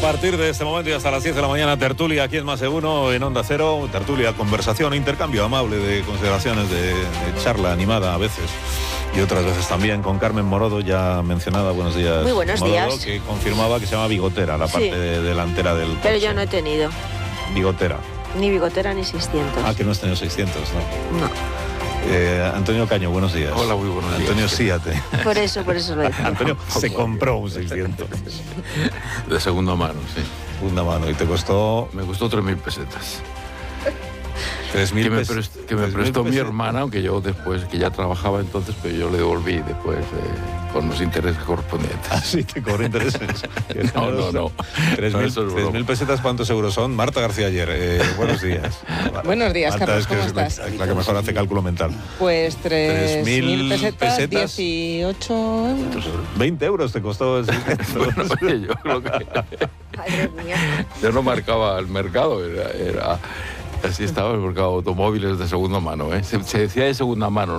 partir de este momento y hasta las 10 de la mañana, tertulia aquí en Más de Uno, en Onda Cero, tertulia, conversación, intercambio amable de consideraciones, de charla animada a veces y otras veces también con Carmen Morodo, ya mencionada. Buenos días. Muy buenos Morodo, días. que confirmaba que se llama bigotera, la parte delantera del coche. Pero yo no he tenido. Bigotera. Ni bigotera ni 600. Ah, que no has tenido 600, ¿no? No. Antonio Caño, buenos días. Hola, muy buenos días. Antonio Síate. Por eso lo decía. Antonio se compró un 600. De segunda mano, sí. Segunda mano, y te costó... Me costó 3.000 pesetas. 3.000 que me prestó mi hermana, aunque yo después, que ya trabajaba entonces, pero yo le devolví después con los intereses correspondientes. Ah, sí, te cobró intereses. No. 3.000 pesetas, ¿cuántos euros son? Marta García Ayer, buenos días. Buenos días, Marta, Carlos, es que ¿cómo es estás? la que mejor hace cálculo mental. Pues 3.000 pesetas, pesetas, 18 euros. 20 euros te costó el 600. Bueno, oye, yo creo que... Madre mía. Yo no marcaba el mercado, era así estaba el mercado de automóviles de segunda mano, ¿eh? Se decía de segunda mano,